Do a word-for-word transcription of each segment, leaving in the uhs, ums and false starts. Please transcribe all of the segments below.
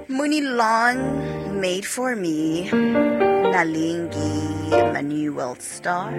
Munilon, Made for Me, Nalingi, My New World Star.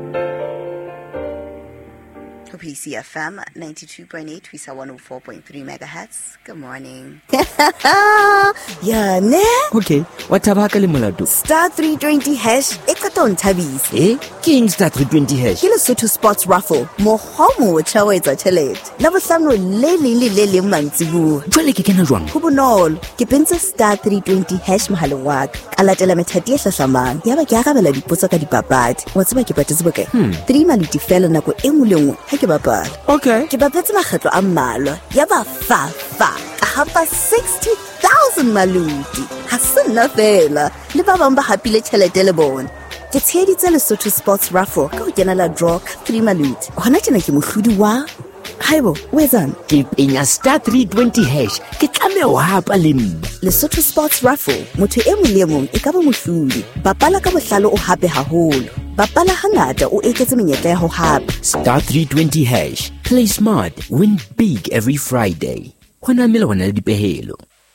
P C F M ninety-two point eight, Twisa one oh four point three megahertz. Good morning. Yeah, ne? Okay, what tabaka le molato? Star three twenty hash, e qeta on thabisa. Eh, King Star three twenty hash. Ke Lesotho Sports Raffle, mo homo o tšha etsa tšhelete. La bohlano le leng le le leng mantsibu. Jwale ke kena jwang? Ho bonolo, ke pentse star three twenty hash mohaleng wa ka. Ka latela methati e hlahlamang. Yaba ke arabela dipotso ka dipapadi. Wa tseba ke patetse bokae? Hmm. three maluti fela nako e nngwe le nngwe ha ke bapala. Okay. Ke bapetse makgetlo a mmalwa. Yaba fa fa. Ka hapa sixty thousand maluti. Ha se nna fela. Le ba bang ba hapile tšhelete le bona. Ke tsheditse Lesotho Sports Raffle ka ho kena la draw ka three maluti. Hona tjena ke mohlodi wa Haibo, wezan? Ke penya star three twenty hash. Ke tlame ho hapa le nna. Lesotho Sports Raffle, motho e mong le mong e ka ba mohlodi. Bapala ka bohlalo o hape haholo. Bapala hangata o eketse menyetla ya ho hapa. Star three twenty hash. Play smart, win big every Friday. Hona mela hona le dipehelo.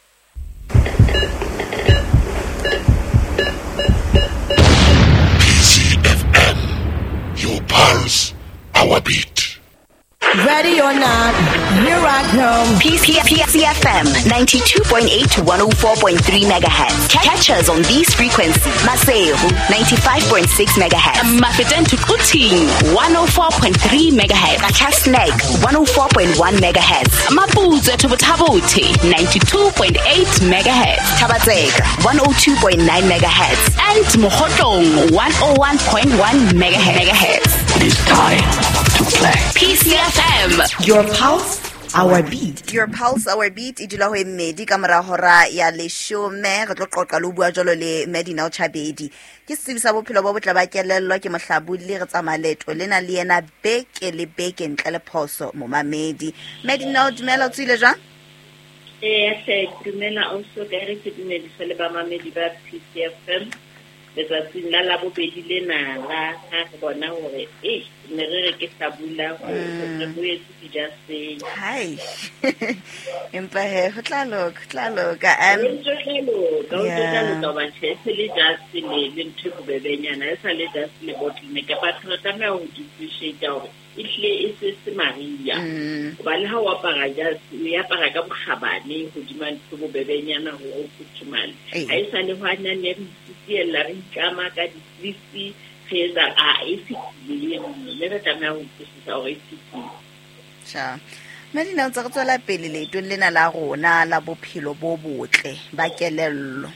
P C F M, your pulse, our beat. Ready or not, here I come. P C F M ninety-two point eight to one oh four point three megahertz. Catch us on these frequencies. Maseo ninety-five point six megahertz. Mafeten to Kuting one oh four point three megahertz. Kasnek one oh four point one megahertz. Maputo to Tabote ninety-two point eight megahertz. Tabatsega one oh two point nine megahertz. And Mohotong one oh one point one megahertz. It is time to play. P C F M, Your pulse, our beat. Your pulse, our beat. Idula ho emedi ka mora hora ya leshome re tlo qoqa lo bua jalo le Medina Chabedi. Ke sibisa bophelo bo botla ba kelello ke mohlabuli re tsamaleto lena le yena beke le beke ntle le phoso mo mamedi. Medina dumela tsile jang? Eh se dumela also ka re ke dumedisa le ba mamedi ba P C F M. Letsatsing la la bobedi lena la ha re bona hore eh ne re re ke hlabula ho re boetse ke just say Hai. Empa he ho tla loka tla loka am am so hello ka o tla loka ba tshetse le just le le ntho go bebenyana e sa le just le bottle ne ka patro ta me ho appreciate hore ihle e se se Maria ba le ha wa para just ya para ka bokhabane ho di man go bebenyana ho o futhumala ha isa le hwana ne re la re kama ka di sisi feza a isitile le re tama ho tsisa hore isitile sha Medina tsa go tswela pele le to lena la rona la bophelo bo botle ba kelello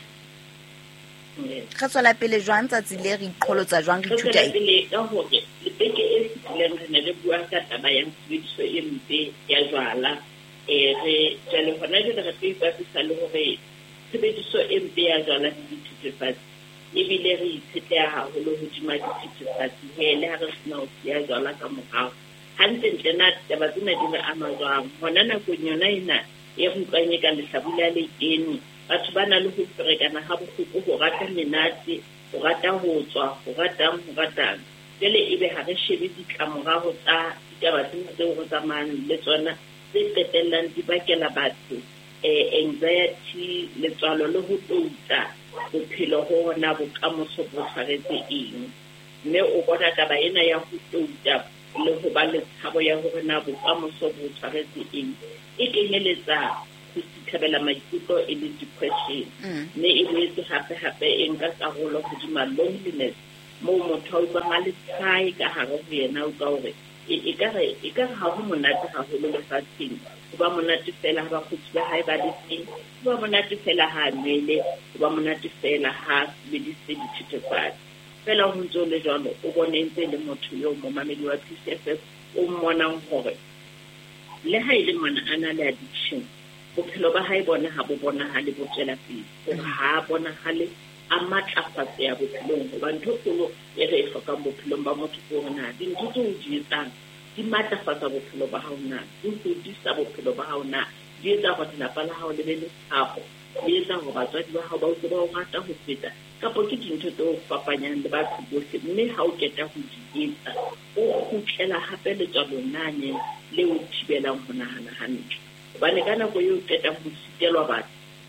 ka tswela pele jwang tsa tsile re iqholotsa jwang re thuta e le ka hore le peke e sitileng re ne le bua ka taba ya tshebediso e mpe ya jwala e re jale hona le re tse ipapisa le hore tshebediso e mpe ya jwala le dithethefatsi ebile re itshetleha haholo hodima dithethefatsi hele ha re sena ho sia jwala ka morao hantle ntle na taba tsena di re ama jwang hona nakong yona ena e re utlwanye ka lehlabula le kene batho ba na le ho ferekana ha bohloko ho rata menate ho rata ho tswa ho ratang ho ratang jele ebe ha re shebe ditlamorao tsa ditaba tsena tseo re tsamayang le tsona tse qetellang di bakela batho eh anxiety le tswalo le ho touta bophelo ho hona bokamoso bo tshwaretse eng mme o bona taba ena ya ho touta le ho ba le tshabo ya hore na bokamoso bo tshwaretse eng e kenyeletsa ho sithabela maikutlo e le depression mme e boetse hape hape e nka karolo hodima loneliness mo motho o ba le tsai ka hare ho yena o ka hore e ka re e ka ha ho monate haholo lefatsheng ba monate fela ha ba khutsi ba hae ba le teng ba monate fela ha nwele ba monate fela ha le di se di thitefala fela ho ntso le jalo o bonentse le motho yo mo mamedi wa P C F M o mmonang hore le ha ile mona ana le addiction bophelo ba hae bona ha bo bona ha le botsela pele o ha bona ha le a matlafatsa ya bophelong ba ntho kgolo e re hloka bophelong ba motho ko hona di ntho tse o di etsang di matlafatsa bophelo ba hao na di hodisa bophelo ba hao na di etsa gore lapa la hao le be le tshapo di etsa gore batswadi ba hao ba utlwe ba o rata ho feta kapo ke dintho tse o fapanyang le batho bohle mme ha o keta ho di etsa o kgutlela hape le tswalonanye le o thibelang ho nahana hantle hobane ka nako eo qeta ho sitelwa batho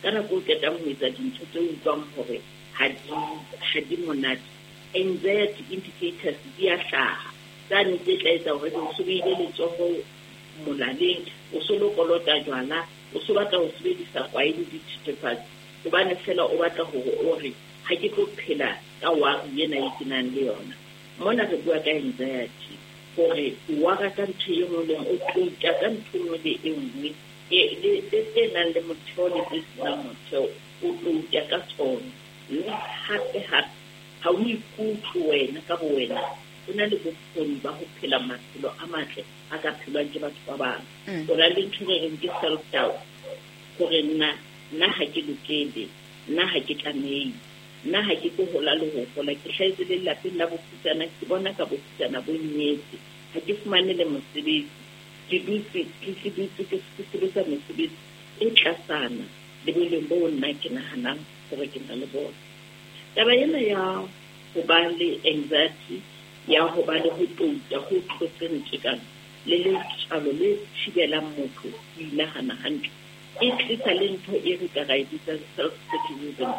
ka nako o ketang ho etsa dintho tse utlwang hore ha di ha di monate. Anxiety indicators di a hlaha tsane tse tla etsa hore o se beile letsoho molaleng, o se lo kolota jwala, o se batla ho sebedisa kwae le dithethefatsi hobane fela o batla hore o re ha ke tlo phela ka wa yena e ke nang le yona. Mona re bua ka anxiety hore wa ka ka ntho e nngwe o tloka ka ntho e nngwe le e nngwe e le tse nang le motheo le tse senang motheo o tloka ka tsona. Le hape hape ha o ikutlwe wena ka bo wena o na le bokgoni ba ho phela maphelo a matle a ka phelwang ke batho ba bang. O na le ntho e reng ke self doubt hore nna nna ha ke lokele, nna ha ke tlameile, nna ha ke go hola le ho hola, ke hlahetse le lapeng la bofutsana, ke bona ka bofutsana bo nyetse, ha ke fumane le mosebetsi, ke dutse ke ke dutse ke sebetsa mosebetsi e tlasana le boleng bo nna ke nahanang hore ke na le bona. Taba ena ya ho ba le anxiety, ya ho ba le ho touta ho tlotseng tjekana le le tsalo le thibelang motho ho inahana hantle, e tlisa le ntho e re ka ra editsa self-criticism.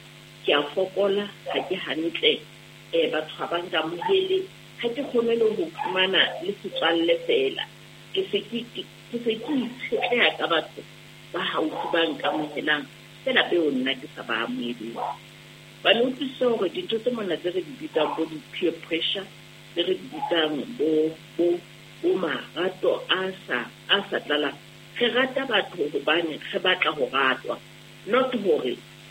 Ke a fokola, ha ke hantle, e batho ha ba nkamohele, ha ke kgone le ho fumana le setswalle fela, ke se ke ke se ke itshetleha ka batho ba haufi ba nkamohelang fela peo nna ke sa ba amohele. Ba notice hore dintho tse mona tse re di bitsang bo peer pressure, tse re di bitsang bo bo bo marato a sa a sa tlala, re rata batho hobane re batla ho ratwa, not hore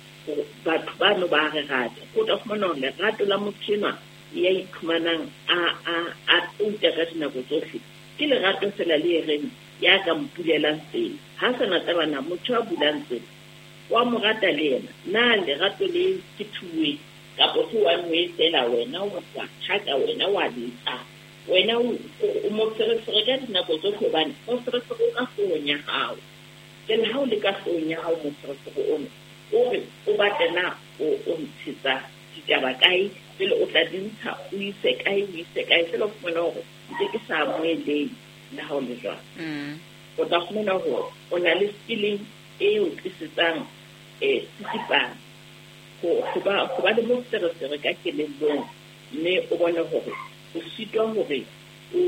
batho ba no ba re rata. Go tla fumana hore lerato la motho enwa ya ikhumanang a a a touta ka dinako tsohle ke lerato fela le reng ya ka mpulelang tsela. Ha sana tabana motho a bulang tsela wa mo rata le yena, na lerato le ke thuwe kapo se wa nwe fela wena o wa thaka wena wa letsa wena o mo feresere ka dinako tsohle bane o feresere ka fonya hao. Then ha o le ka fonya hao mo feresere ono o re o batena o o ntshitsa ditaba kae pele o tla dintsha o ise kae o ise kae fela o fumana hore ntse ke sa amoheleng le ha o le jwalo. O tla fumana hore o na le feeling e o tlisetsang e sisipang go ba go ba le mo feresere ka kelellong, mme o bona hore o sitwa hore o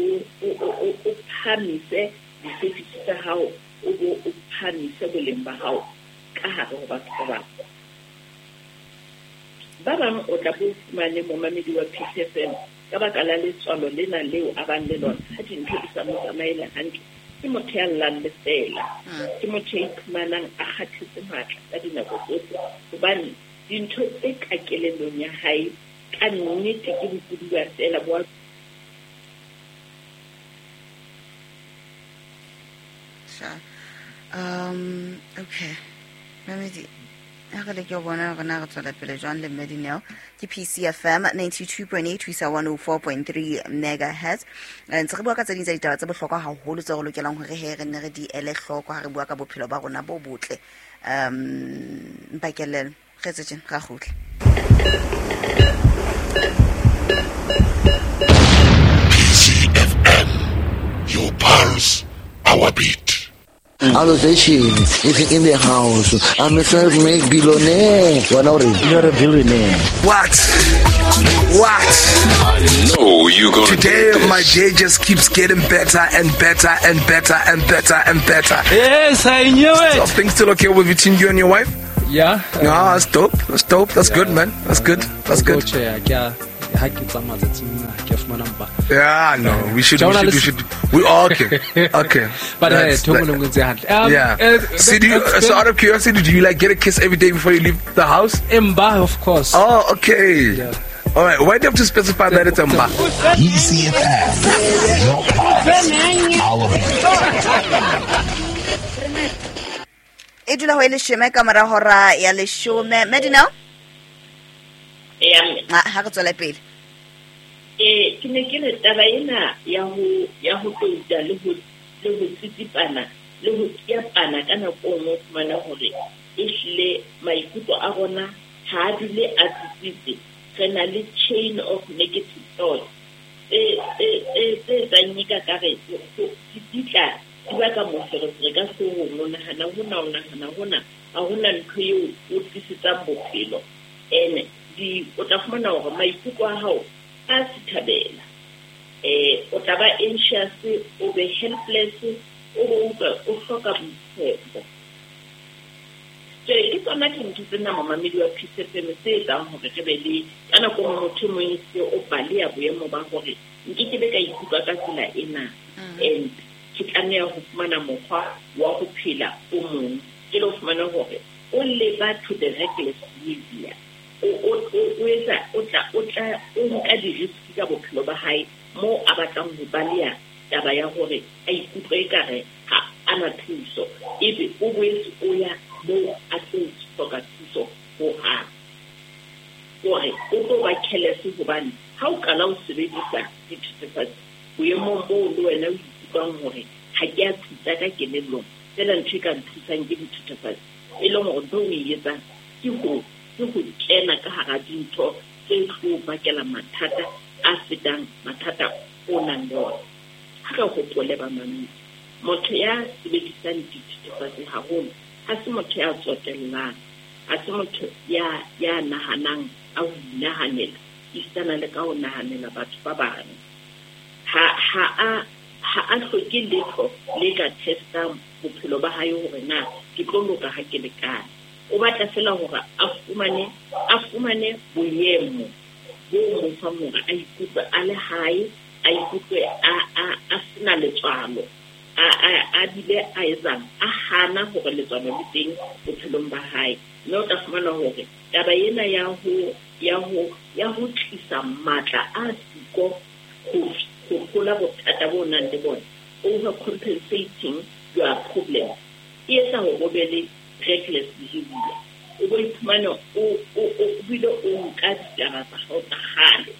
o o phamise disefisi tsa hao, o o phamise boleng ba hao ka hare ho batho ba bang. Ba bang o tla bo fumane mo mamedi wa P C F M ka baka la letswalo lena leo a bang le lona ha dintho di sa mo tsamaela hantle. Ke motho ya llang le fela, ke motho ya iphumanang a kgathetse matla ka dinako tsohle hobane dintho tse ka kelellong ya hae ka nnete ke bokudi ba fela bo. Um, okay. Mamedi, ha re le ke bona re na re tswela pele jwang le Medineo ke P C F M ninety-two point eight Twisa one oh four point three megahertz. Ntse re bua ka tsa dintsa ditaba tsa bohlokwa haholo tse re lokelang hore he re ne re di ele hloko ha re bua ka bophelo ba rona bo botle. Um mpakelelo re tsetseng ga gotle. P C F M, your pulse, our beat. Allozation is in the house. I'm a self-made billionaire. You're a billionaire. What? What? I know you gonna Today do this. my day just keeps getting better and better and better and better and better. Yes, I knew it. So things still okay with between you and your wife? Yeah. Uh, no, that's dope. That's dope. That's yeah. good, man. That's good. That's good. Yeah, no, we should, we should, we should, we oh, okay, okay. But uh, um, yeah. Uh, so, do you, uh, so out of curiosity, do you like get a kiss every day before you leave the house? Mba, of course. Oh, okay. Yeah. All right. Why do you have to specify that it's Mba? P C F M, your pulse, our beat. Edula ho ile sheme kamera hora ya leshome Medineo. Yeah. Ha re tswela pele. Eh, ke ne ke le taba ena ya ho ya ho touta le ho le ho tsitsipana le ho tiapana ka nako nngwe fumana hore ehlile maikutlo a rona ha a dule a tsitsitse, re na le chain of negative thoughts e e e e tsanyika ka re go ditla di ba ka moferefere ka se ho nona hana hona hona hona hona a hona ntho eo o tlisetsang bophelo ene di o tla fumana hore maikutlo a hao a sithabela eh o tla ba anxious o be helpless o bo o hloka boitshepo ke tsona ke ntse tsena mamamedi wa P C F M se tsang hore re be le kana ko motho mo ise o bale ya boemo ba hore nke ke be ka ikutlwa ka tsela ena and ke tlameha ho fumana mokgwa wa ho phela o mong ke lo fumana hore o leba to the reckless behavior o o o etsa o tla o tla o nka di risk ka bophelo ba hae mo a batlang ho balea taba ya hore a ikutlwe ekare ha ana thuso ebe o boetse o ya mo a tlo hloka thuso ho ha hore o tlo ba careless hobane ha o kala o sebedisa dithethefatsi boemong bo le wena o ikutlwang hore ha ke a thusa ka kelellong tsela ntho ka nthusang ke dithethefatsi e leng hore ntho o e etsang ke ho ke ho kena ka hara dintho tse tlo bakela mathata a fetang mathata o nang le ona ha ka ho pole ba mamedi motho ya sebedisang dithethefatsi haholo ha se motho ya tsotellang ha se motho ya ya nahanang a ho nahanela isana le ka ho nahanela batho ba bang ha ha a ha a hloke letho le ka testang bophelo ba hae hore na ke tlo loka ha ke lekana o batla fela hore a fumane a fumane boemo bo mo fa hore a ikutlwe a le hae a ikutlwe a a a sena letswalo a a a bile a etsang a hana hore letswalo le teng bophelong ba hae mme o tla fumana hore taba ena ya ho ya ho ya ho tlisa matla a siko ho ho kula bothata bo nang le bona over compensating your problem e etsa ho be le reckless behavior o bo iphumana o o o bile o nka ditaba tsa hao tsa hale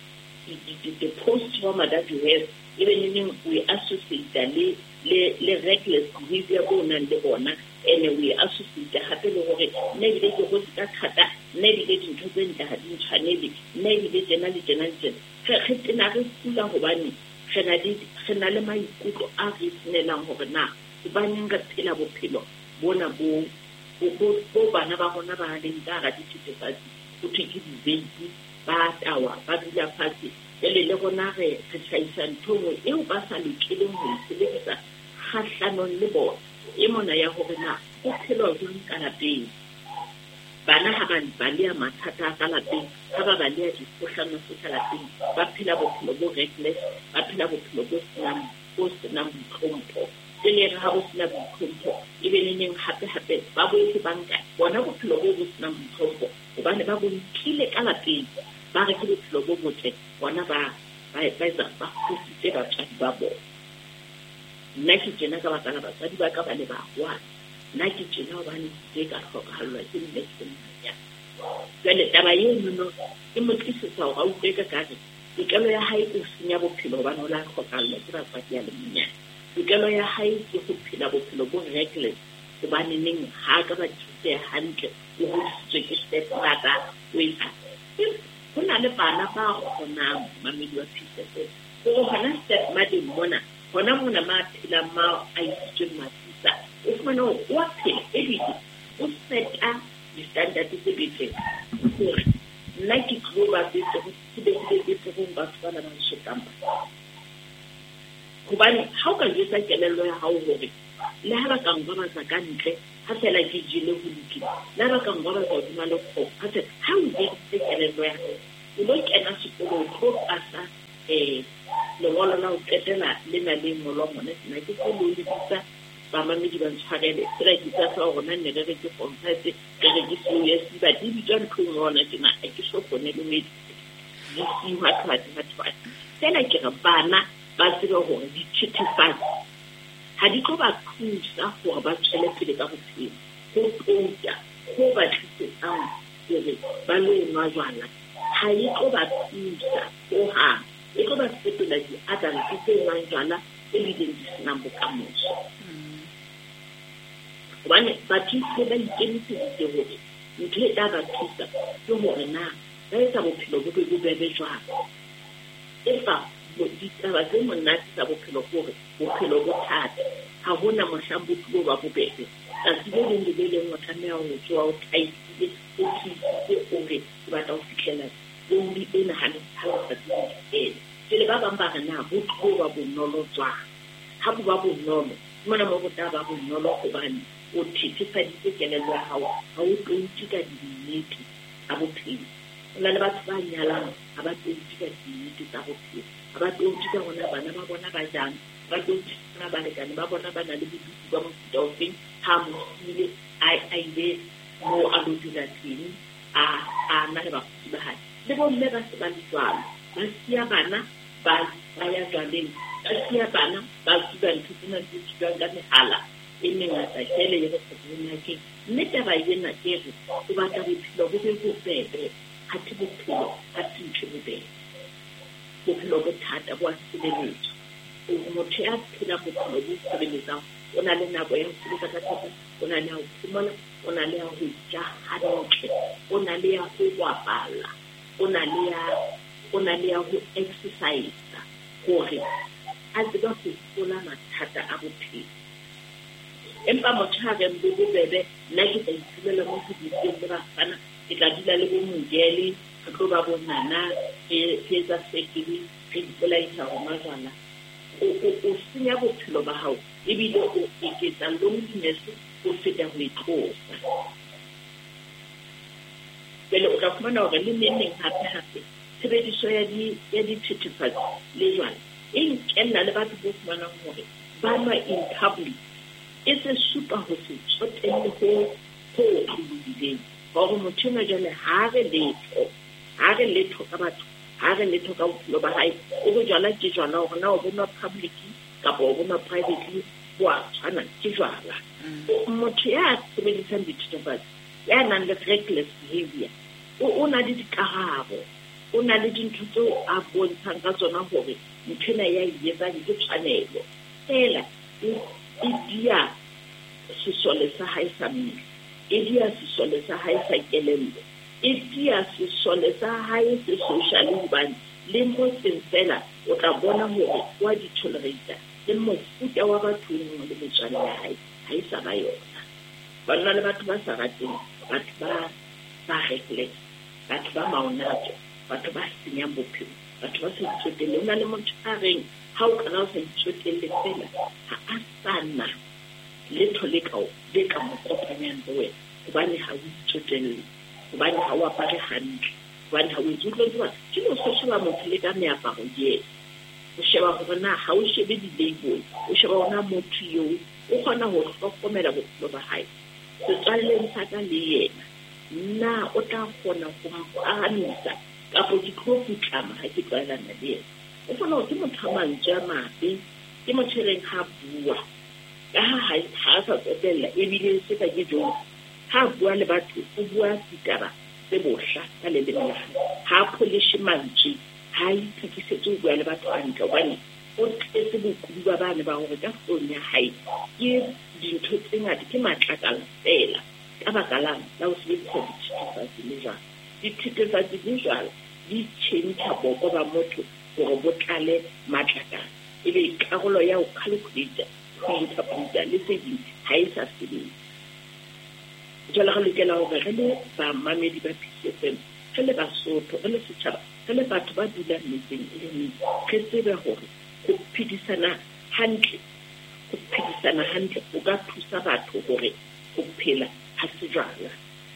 the post trauma that you have even we associate le le le reckless behavior bo nang le bona ene we associate hape le hore ne bile ke go ka thata ne bile dintho tse ntle ha di tshwanele ne bile tena le tena le re tena re sula hobane re na di re na le maikutlo a re tsenelang hore na hobaneng re phela bophelo bona bo bo bana ba rona ba leng ka ga dithethefatsi go theke di-baby ba tawa ba dula fatshe ele le gona re re tlhaisa ntho eo ba sa lokeleng ho sebedisa kgahlanong le bona e mona ya hore na o phela jwang ka lapeng bana ha ba balea mathata ka lapeng ha ba balea dikgohlano tsa lapeng ba phela bophelo bo reckless ba phela bophelo bo senang bo senang botlhompho tele ha bo sena botlhompho e be neng hape hape ba boetse banka bona bophelo bo bo senang botlhompho hobane ba bo nkile ka lapeng ba re ke bophelo bo botle bona ba ba ba etsa ba khusitse batswadi ba bona nna ke tsena ka batla batswadi ba ka ba le ba hwa nna ke tsena ba ne ke ka hlokahala ke nne ke nna jale taba eno no ke motlisisa ho utlwe ka kare ikelo ya hae ke senya bophelo ba no la hlokahala ke batswadi ya le monyane ikelo ya hae ke go phela bophelo bo reckless hobane neng ha ka ba tsitse hantle o ho tsitse ke step rata o isa ho na le bana ba gona mamedi wa phisa go hona step madi mona hona mona ma phela ma a itse matisa o fumana o wa phela ebile o seta di standard tse betse gore nna ke tlo ba betse go tsebe betse go ba tsana ba shekamba hobane ha o ka jesa kelello ya hao hore le ha ba ka ngwa ba ka ntle ha fela ke jile ho lokile le ha ba ka ngwa ba ka dina le kho ha se ha o jesa kelello ya hao o lo kena sekolo go pasa eh le wala la o ketela le na le molomo ne na ke go lo ditsa ba mamedi ba tshwarele tsela ke tsa sa rona ne re ke kontate ke re ke se yes ba di di tsana go ngona ke na ke so kone le me di si ha twa twa twa tsena ke re bana ba tseba hore di thethefatsi ha di go ba thusa gore ba tswele pele ka bophelo go tloya go ba tlisetsang gore ba lo nwa jwana ha e go ba thusa go ha e go ba fetola di adult tse nang jwana e le di sena bokamoso bane ba thusa ba ikemiseditse hore ntho e tla ba thusa ke hore na ba etsa bophelo bo be bobebe jwang empa ditaba tse monate tsa bophelo gore bophelo bo thata ha hona mohlang bophelo ba bobebe ka tsebo le le le mo tsamaya ho tswa o thaisile o tsitse o re ba tla o fitlela o di ena ha le ha tsitse le ba bang ba rena bo tloba bonolo tswa ha bo ba bonolo mona mo go taba bonolo go bane o thitisa dikelelo ya hao ha o tlotsi ka dinnete a bophelo ona le batho ba nyalang ha ba tlotsi ka dinnete tsa bophelo ha ba tlotsi ka bona bana ba bona ba jang ba tlotsi na ba le kana ba bona ba na le bodutu ba mo tofeng ha mo ile ai ai le mo a lo dira teng a a na le ba ba ha le bo mme ba se ba tswala ba sia bana ba ba ya jwaleng ba sia bana ba tsuba ntshitsena tsuba ka mehala e mengata tshele ye go tsena ke mme taba yena ke re o batla bophelo bo be bobebe ha ke bophelo ha ke ntse bobebe bophelo bo thata bo a sebeletsa o motho ya phela bophelo bo sebeletsa o na le nako ya ho sebetsa ka thata o na le ya ho phumola o na le ya ho ja hantle o na le ya ho bapala o na le ya o na le ya ho exercise gore a tseba go fola mathata a bophelo empa motho ha re mbo bobebe nna ke tla ithulela mo go diteng le bafana ke tla dula le bo mongele re tlo ba bonana ke tsa sekele ke dipolaisa go mazwana o o senya bophelo ba hao e bile o eketsa loneliness o feta go itlosa pele o tla fumana hore le neng hape hape tshebediso ya di ya dithethefatsi le jwale e nkella le batho bo fumanang hore ba nwa in public e se supa ho se tsotelle ho ho tlulileng gore motho na jale ha re letho ha re letho ka batho ha re letho ka bophelo ba hae o go jala ke jwala hore na o bona public kapa o bona privately wa tshwana ke jwala motho ya sebedisang dithethefatsi ya nang le reckless behavior o na le dikarabo o na le dintho tseo a bontshang ka tsona hore mphena ya yetsa di tshwanelo fela e dia sesole sa hae sa mmele e dia sesole sa hae sa kelello e dia sesole sa hae se social hobane le mo fela o tla bona hore wa di tolerate le mo futa wa batho le metswalle ya hae ha e sa ba yona ba nna le batho ba sa rateng batho ba ba reckless batho ba maonato batho ba senyang bophelo batho ba se tsotelle o na le motho a reng ha o kana o sa tsotelle fela ha a sana letho le ka le ka mo kopanyang le wena hobane ha o tsotelle hobane ha o apare hantle hobane ha o itsholo diwa ke no so sheba motho le ka meaparo ye o sheba hore na ha o shebe di label o sheba ona motho yo o kgona ho hlokomela bophelo ba hae setswalleng sa ka le yena na o tla kgona go mpahamisa kapo di tlofutlama ha ke tlwaelana le yena o kgona ho ke motho a mantswe a mabe ke motho reng ha bua ka ha ha sa tsotella ebile se ka ke jo ha bua le batho o bua ditaba tse bohla ka le lebella ha polish mantswe ha itukisetse o bua le batho a ntle hobane o tletse bokudu ba bana ba hore ka fone ya hae ke dintho tse ngata ke matlakala fela ka baka la la o sebedisa dithethefatsi le jwalo dithethefatsi le jwalo di tšhentšha boko ba motho gore bo tlale matlakala e be karolo ya o calculate go interpreta le tse ding ha e sa sebetse jwale re lokela hore re le bamamedi ba P C F M re le Basotho re le setšhaba re le batho ba dulang metseng e le meng re tsebe hore go phedisana hantle go phedisana hantle o ka thusa batho hore go phela ha se jwala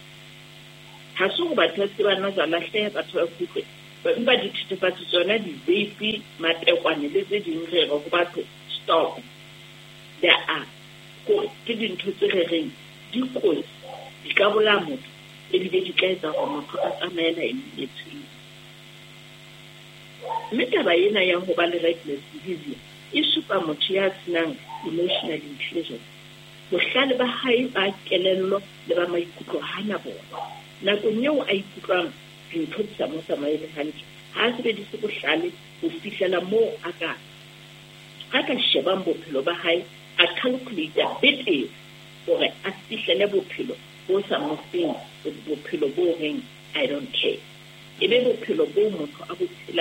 ha se go batho se ba na jwala hle batho ba kutlwe ba di thethefatsi tsona di vape matekwane le tse ding re go batho stop there are go ke dintho tse re reng di kotsi di ka bola motho e di di ka etsa gore motho a tsamaela e mmetseng mme taba ena ya ho ba le reckless behavior e supa motho ya senang emotional intelligence bohlale ba hae ba kelello le ba maikutlo hana bona nakong eo a ikutlwang dintho tsa mo tsamaele hantle ha se be di se bohlale ho fihlela moo a ka a ka shebang bophelo ba hae a calculate better gore a fihlele bophelo bo sa mo feng bophelo bo reng I don't care e be bophelo bo motho a bo tshelang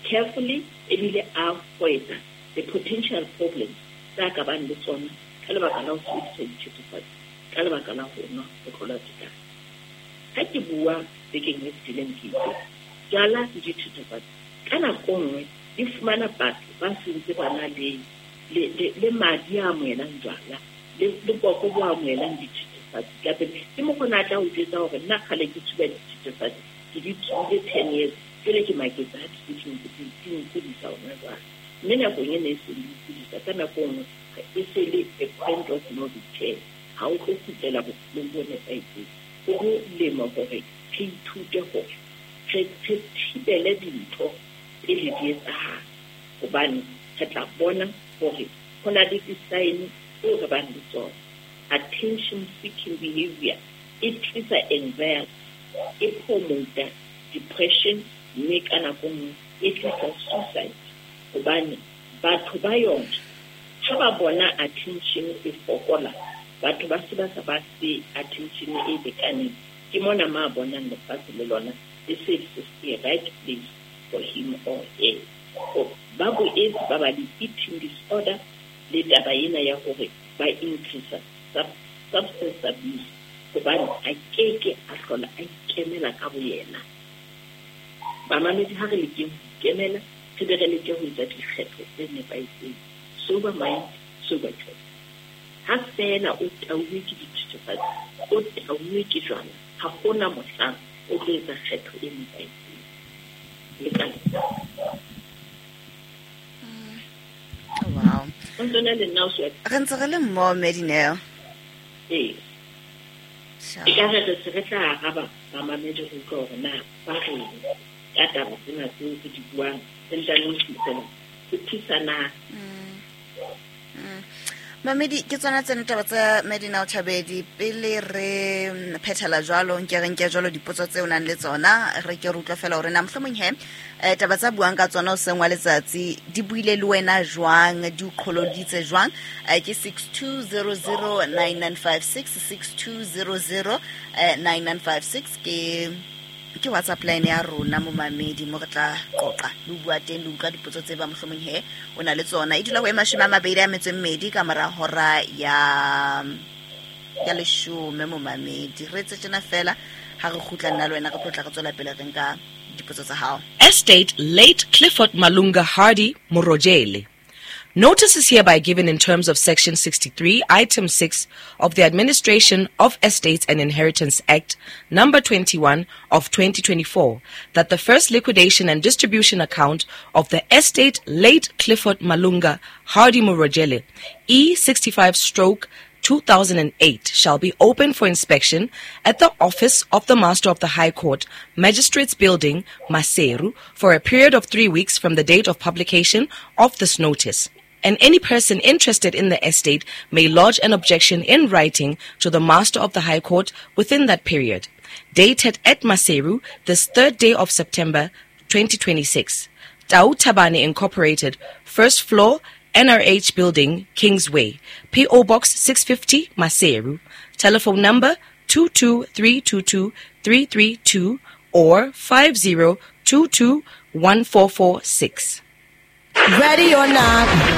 carefully ebile a avoida the potential problems tsa ka bang le tsona ka lebaka la ho sebedisa dithethefatsi ka lebaka la ho nwa botlolo tekano. Ha ke bua bekeng e fetileng ke itse jala le dithethefatsi ka nako nngwe di fumana batho ba sentse ba na le le madi a amohelang jwala le boko bo amohelang dithethefatsi ka pele ke mo gona tla o jetsa hore nna kgale ke tsuba dithethefatsi ke di tsube ten years ke le ke maketsa ha di tseng ke di sa ona jwala. Mme nakong e ne e se le ikudisa ka nako nngwe e se le a point of no return ha o tlo kgutlela bophelong bo nepahetseng. Go go lema gore re ithute gore re thibele dintho pele di etsahala hobane re tla bona gore go na le di-sign tseo re bang le tsona. Attention seeking behavior e tlisa anxiety, e promota depression, mme ka nako nngwe e tlisa suicide hobane batho ba yona ha ba bona attention e fokola batho ba se ba sa ba se attention e lekaneng ke mona ma bonang lefatshe le lona e se se right place for him or her. Ba boetse ba ba le eating disorder le taba ena ya hore ba increase substance abuse hobane a keke a hlola a ikemela ka boyena. Ba mamedi ha re le ke ikemela re be re le ke ho etsa dikgetho tse nepahetseng. Sober mind, sober choice. Ha fela o tauwe ke dithethefatsi o tauwe ke jwala ha gona mohlang o tlo etsa kgetho e nepahetseng. Le ka wow o tsona le nna o se re ntse re le mmo Medineo. ee e ka re se re tla araba ba mamedi go tlo gore na ba re ka taba tsena tseo ke di buang tse ntano tsena ke thisana. Mamedi ke tsona tsena taba tsa Medina Thabedi pele re phethela jwalo nke re nke jwalo dipotso tse o nang le tsona re ke rutla fela hore na mohlomong he eh taba tsa buang ka tsona o sengwa letsatsi di buile le wena jwang di uqholoditse jwang ke six two zero zero nine nine five six six two zero zero nine nine five six ke ke WhatsApp line ya rona mo Mamedi mo re tla qoqa lu bua teng lu ka dipotso tse ba mohlomong he o na le tsona e dula go ema shima mabedi a metse mmedi ka mara hora ya ya leshome mo Mamedi re tse tsena fela ha re khutla nna le wena re tlotla re tsola pele re nka dipotso tsa hao. Estate Late Clifford Malunga Hardy Morojele. Notice is hereby given in terms of Section sixty-three, Item six of the Administration of Estates and Inheritance Act, Number twenty-one of twenty twenty-four, that the first liquidation and distribution account of the Estate Late Clifford Malunga Hardy Morojele, E sixty-five stroke two thousand eight, shall be open for inspection at the Office of the Master of the High Court, Magistrates Building, Maseru, for a period of three weeks from the date of publication of this notice. And any person interested in the estate may lodge an objection in writing to the Master of the High Court within that period. Dated at Maseru, this third day of September twenty twenty-six. Tau Tabane Incorporated, first floor, N R H Building, Kingsway, P O Box six fifty, Maseru. Telephone number two two three two two three three two or five zero two two one four four six. Ready or not.